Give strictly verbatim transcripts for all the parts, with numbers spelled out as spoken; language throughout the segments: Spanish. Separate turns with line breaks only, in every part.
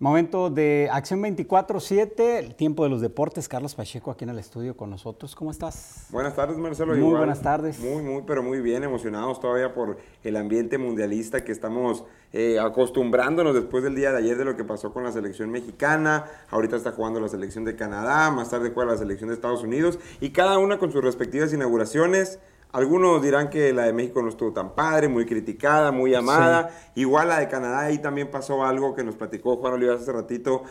Momento de Acción veinticuatro siete, el tiempo de los deportes. Carlos Pacheco aquí en el estudio con nosotros. ¿Cómo estás?
Buenas tardes, Marcelo.
Muy
Igual,
buenas tardes.
Muy, muy, pero muy bien, emocionados todavía por el ambiente mundialista que estamos eh, acostumbrándonos después del día de ayer de lo que pasó con la selección mexicana. Ahorita está jugando la selección de Canadá, más tarde juega la selección de Estados Unidos y cada una con sus respectivas inauguraciones. Algunos dirán que la de México no estuvo tan padre, muy criticada, muy amada. Sí. Igual la de Canadá, ahí también pasó algo que nos platicó Juan Olivas hace ratito,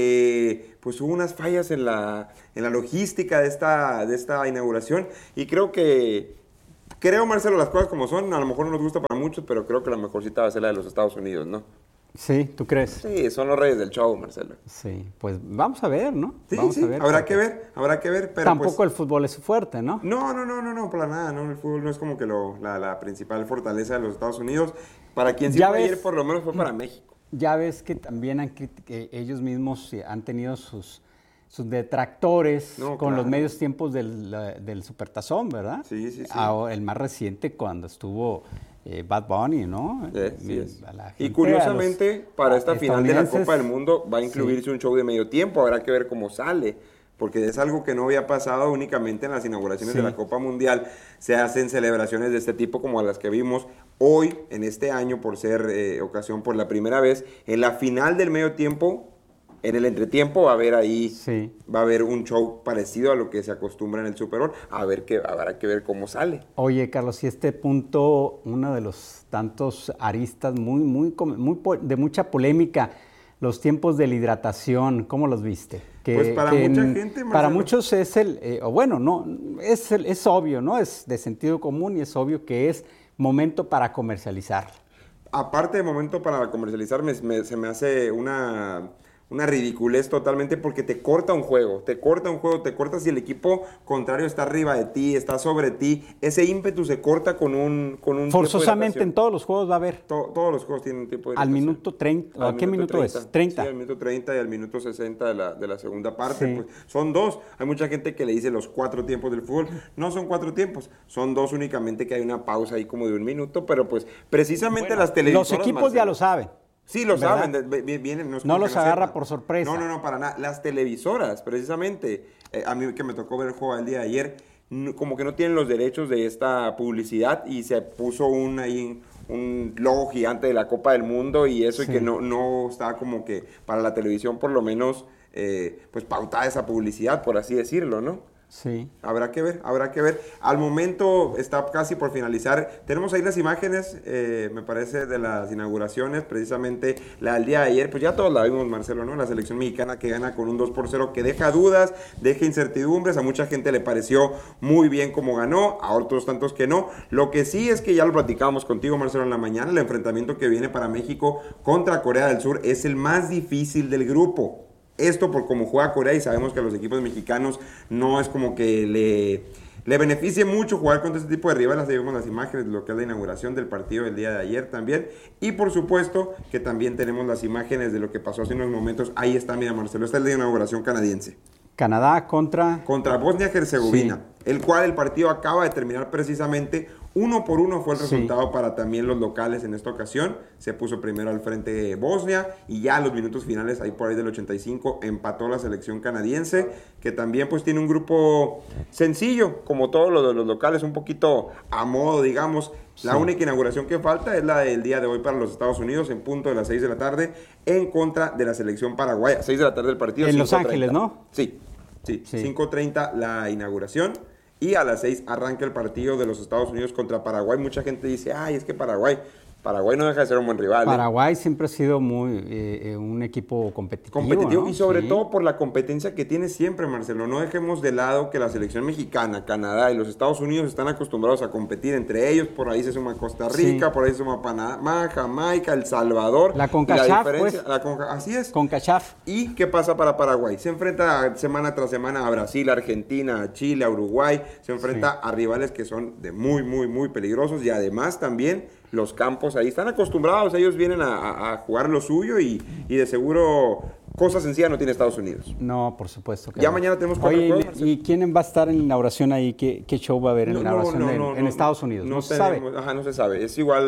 que pues hubo unas fallas en la, en la logística de esta, de esta inauguración. Y creo que, creo Marcelo, las cosas como son, a lo mejor no nos gusta para muchos, pero creo que la mejorcita va a ser la de los Estados Unidos, ¿no?
Sí, ¿tú crees?
Sí, son los reyes del show, Marcelo.
Sí, pues vamos a ver, ¿no?
Sí,
vamos
sí,
a ver,
habrá que ver, habrá que ver, pero
tampoco
pues,
el fútbol es su fuerte, ¿no?
No, no, no, no, no, para nada, no, el fútbol no es como que lo, la, la principal fortaleza de los Estados Unidos. Para quien sí fue ayer, por lo menos fue para México.
Ya ves que también han, que ellos mismos han tenido sus, sus detractores no, con claro. los medios tiempos del, del Supertazón, ¿verdad?
Sí, sí, sí.
Ahora, el más reciente cuando estuvo eh, Bad Bunny, ¿no?
Sí, sí es. Y curiosamente, los, para esta final de la Copa del Mundo va a incluirse sí. un show de medio tiempo, habrá que ver cómo sale. Porque es algo que no había pasado únicamente en las inauguraciones sí. de la Copa Mundial. Se hacen celebraciones de este tipo como las que vimos hoy, en este año, por ser eh, ocasión por la primera vez. En la final del medio tiempo, en el entretiempo, va a haber ahí, sí. va a haber un show parecido a lo que se acostumbra en el Super Bowl. A ver que, habrá que ver cómo sale.
Oye, Carlos, y este punto, uno de los tantos aristas muy, muy, muy de mucha polémica, los tiempos de la hidratación, ¿cómo los viste?
Que, pues para
que
mucha
en,
gente, Marcelo.
Para muchos es el, eh, bueno, no, es, el, es obvio, ¿no? Es de sentido común y es obvio que es momento para comercializar.
Aparte de momento para comercializar, me, me, se me hace una... una ridiculez totalmente porque te corta un juego, te corta un juego, te corta si el equipo contrario está arriba de ti, está sobre ti, ese ímpetu se corta con un con un
forzosamente en todos los juegos va a haber.
To, todos los juegos tienen un tiempo de
al minuto treinta, ¿a qué minuto, minuto es? treinta.
Sí, al minuto treinta y al minuto sesenta de la, de la segunda parte, sí. pues son dos. Hay mucha gente que le dice los cuatro tiempos del fútbol, no son cuatro tiempos, son dos únicamente que hay una pausa ahí como de un minuto, pero pues precisamente bueno, las televisoras...
Los equipos ya lo saben.
Sí, lo ¿verdad? saben, vienen, no, es
no los
no
agarra
sepan.
por sorpresa.
No, no, no, para nada. Las televisoras, precisamente, eh, a mí que me tocó ver el juego el día de ayer, no, como que no tienen los derechos de esta publicidad y se puso un, ahí, un logo gigante de la Copa del Mundo y eso, sí. y que no, no estaba como que para la televisión por lo menos, eh, pues pautada esa publicidad, por así decirlo, ¿no?
Sí.
Habrá que ver, habrá que ver. Al momento está casi por finalizar. Tenemos ahí las imágenes, eh, me parece, de las inauguraciones, precisamente la del día de ayer. Pues ya todos la vimos, Marcelo, ¿no? La selección mexicana que gana con un dos por cero, que deja dudas, deja incertidumbres. A mucha gente le pareció muy bien como ganó, a otros tantos que no. Lo que sí es que ya lo platicábamos contigo, Marcelo, en la mañana. El enfrentamiento que viene para México contra Corea del Sur es el más difícil del grupo. Esto por cómo juega Corea y sabemos que a los equipos mexicanos no es como que le, le beneficie mucho jugar contra este tipo de rivales. Ahí vemos las imágenes de lo que es la inauguración del partido del día de ayer también. Y por supuesto que también tenemos las imágenes de lo que pasó hace unos momentos. Ahí está, mira Marcelo, esta es la inauguración canadiense.
Canadá contra...
Contra Bosnia-Herzegovina, sí. el cual el partido acaba de terminar precisamente. Uno por uno fue el resultado sí. para también los locales en esta ocasión. Se puso primero al frente de Bosnia y ya a los minutos finales, ahí por ahí del ochenta y cinco, empató la selección canadiense, que también pues tiene un grupo sencillo, como todos los de los locales, un poquito a modo, digamos. Sí. La única inauguración que falta es la del día de hoy para los Estados Unidos, en punto de las seis de la tarde, en contra de la selección paraguaya. seis de la tarde del partido.
En Los Ángeles, ¿no?
Sí, sí, sí. cinco treinta la inauguración. Y a las seis arranca el partido de los Estados Unidos contra Paraguay. Mucha gente dice, ay, es que Paraguay, Paraguay no deja de ser un buen rival.
Paraguay
¿eh?
siempre ha sido muy eh, un equipo competitivo.
Competitivo, ¿no? Y sobre
sí.
todo por la competencia que tiene siempre, Marcelo. No dejemos de lado que la selección mexicana, Canadá y los Estados Unidos están acostumbrados a competir entre ellos. Por ahí se suma Costa Rica, sí. por ahí se suma Panamá, Jamaica, El Salvador.
La CONCACHAF,
pues.
La
Conca, así es.
CONCACHAF.
¿Y qué pasa para Paraguay? Se enfrenta semana tras semana a Brasil, a Argentina, a Chile, a Uruguay. Se enfrenta sí. a rivales que son de muy, muy, muy peligrosos y además también los campos ahí están acostumbrados, ellos vienen a, a, a jugar lo suyo y, y de seguro cosas sencillas no tiene Estados Unidos.
No, por supuesto.
Que ya no. Mañana tenemos cuatro
Oye,
juegos.
¿y quién va a estar en la inauguración ahí? ¿Qué, qué show va a haber en
no,
la inauguración
no, no,
en,
no,
en
no,
Estados Unidos?
No,
no se
tenemos,
sabe.
Ajá, no se sabe. Es igual,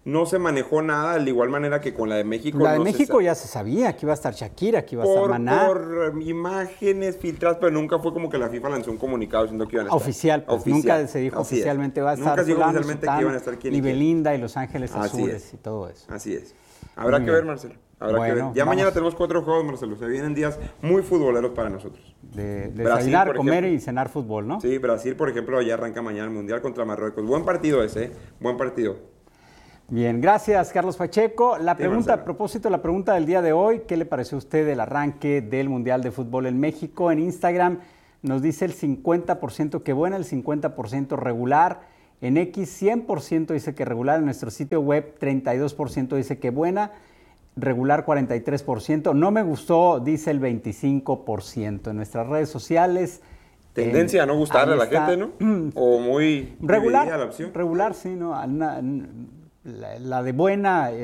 no se manejó nada, de igual manera que con la de México.
La de
no
México
se
ya se sabía que iba a estar Shakira, que iba a
por,
estar Maná.
Por imágenes filtradas, pero nunca fue como que la FIFA lanzó un comunicado diciendo que iban a estar.
Oficial, pues,
Oficial.
nunca se dijo
Así
oficialmente
es.
va a estar
Nunca se dijo
fulano,
oficialmente
sutano,
que iban a estar quién y
y
quién.
Belinda y Los Ángeles
Así
Azules
es.
y todo eso.
Así es. Habrá
Muy
que
bien.
ver, Marcelo. Habrá
Bueno,
que ver. Ya
vamos.
mañana tenemos cuatro juegos, Marcelo. Se vienen días muy futboleros para nosotros.
De, de
Brasil,
desayunar,
por
comer
ejemplo.
y cenar fútbol, ¿no?
Sí, Brasil, por ejemplo, ya arranca mañana el Mundial contra Marruecos. Buen partido ese, ¿eh? Buen partido.
Bien, gracias Carlos Pacheco. La
Sí,
pregunta,
Marcelo.
a propósito, la pregunta del día de hoy, ¿qué le pareció a usted el arranque del Mundial de Fútbol en México? En Instagram nos dice el cincuenta por ciento que buena, el cincuenta por ciento regular. En X, cien por ciento dice que regular. En nuestro sitio web, treinta y dos por ciento dice que buena. Regular, cuarenta y tres por ciento. No me gustó, dice el veinticinco por ciento. En nuestras redes sociales...
Tendencia
eh,
a no gustarle a
ahí
la
está.
gente, ¿no? O muy
Regular,
dividida la opción.
regular, sí, ¿no? Una- la, la de buena